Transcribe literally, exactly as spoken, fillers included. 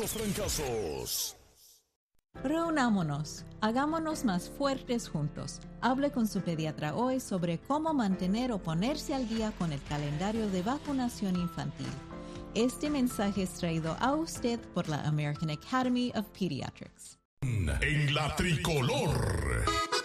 los trancazos. Reunámonos, hagámonos más fuertes juntos. Hable con su pediatra hoy sobre cómo mantener o ponerse al día con el calendario de vacunación infantil. Este mensaje es traído a usted por la American Academy of Pediatrics. En la tricolor.